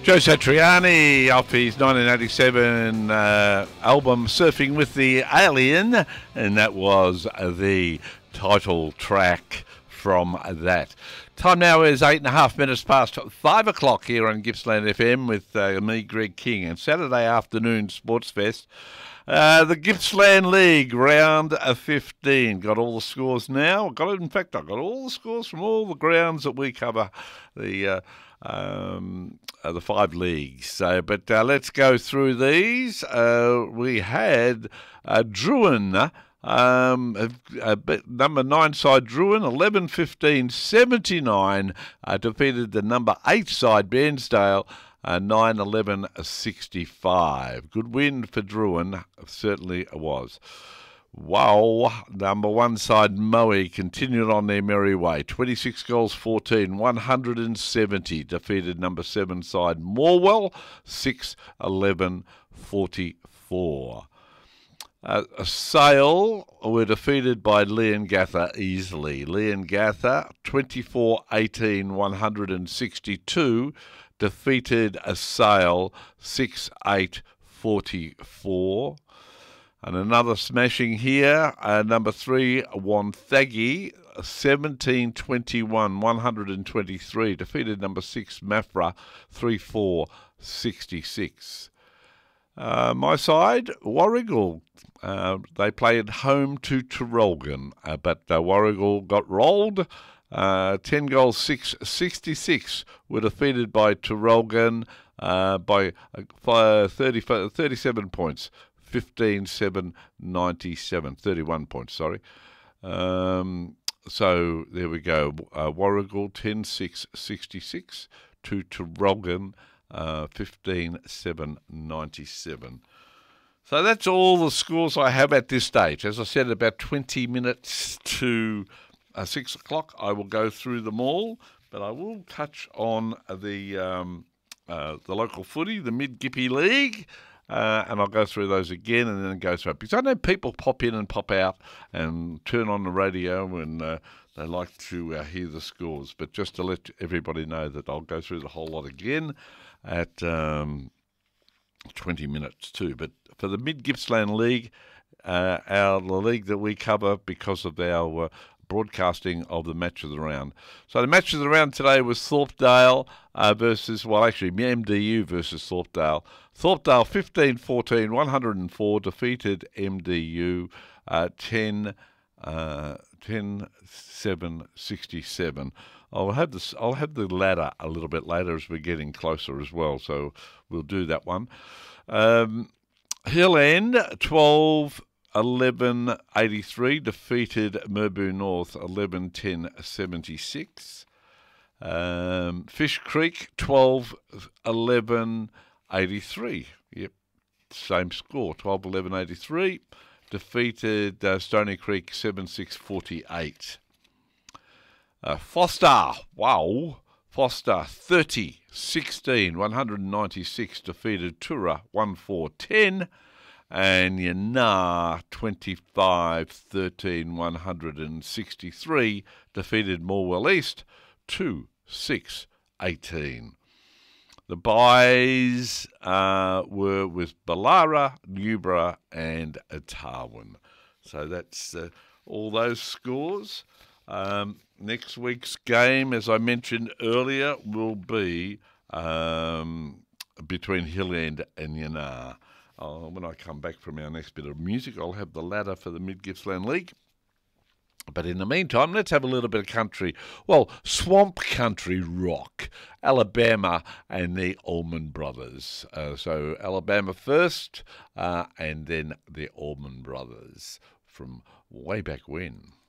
Joe Satriani off his 1987 album Surfing with the Alien, and that was the title track from that. Time now is 8.5 minutes past 5 o'clock here on Gippsland FM with me, Greg King, and Saturday afternoon Sports Fest. The Gippsland League round of 15. Got all the scores now. In fact, I got all the scores from all the grounds that we cover. The 5 leagues. But let's go through these. We had Druin, number 9 side Druin, 11-15-79, defeated the number 8 side Bairnsdale, 9-11-65. Good win for Druin, certainly was. Wow, number 1 side Moe continued on their merry way. 26 goals, 14, 170. Defeated number 7 side Morwell, 6-11-44. Sale were defeated by Leongatha easily. Leongatha, 24-18, 162. Defeated a Sale, 6-8-44. And another smashing here, number 3, Wonthaggi, 17-21, 123. Defeated number 6, Mafra, 3-4-66. My side, Warragul. They played home to Traralgon, but Warragul got rolled. 10 goals, 6-66 were defeated by Traralgon by 37 points. 15-7-97, 31 points, sorry. So there we go. Warragul 10-6-66 to Traralgon 15-7-97. So that's all the scores I have at this stage. As I said, about 20 minutes to 6 o'clock, I will go through them all, but I will touch on the local footy, the Mid-Gippy League. And I'll go through those again and then go through it. Because I know people pop in and pop out and turn on the radio when they like to hear the scores. But just to let everybody know that I'll go through the whole lot again at 20 minutes too. But for the Mid-Gippsland League, the league that we cover because of our broadcasting of the match of the round. So the match of the round today was Thorpedale versus MDU versus Thorpedale. Thorpedale 15-14, 104, defeated MDU 10-7-67. I'll have the ladder a little bit later as we're getting closer as well, so we'll do that one. Hill End 12-11-83, defeated Merbau North 11-10-76. Fish Creek 12-11-83. Yep, same score, 12-11-83. Defeated Stony Creek 7-6-48. Foster, Foster 30-16, 196. Defeated Tura 1-4-10. And Yanar 25-13, 163, defeated Morwell East 2-6-18. The byes were with Ballara, Newborough and Tarwin. So that's all those scores. Next week's game, as I mentioned earlier, will be between Hill End and Yanar. When I come back from our next bit of music, I'll have the ladder for the Mid-Gippsland League. But in the meantime, let's have a little bit of country. Well, swamp country rock, Alabama and the Allman Brothers. So Alabama first, and then the Allman Brothers from way back when.